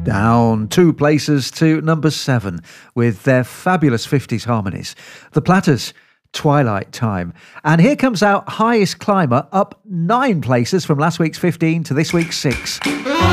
Down 2 places to number 7 with their fabulous 50s harmonies. The Platters, Twilight Time. And here comes our highest climber, up 9 places from last week's 15 to this week's 6.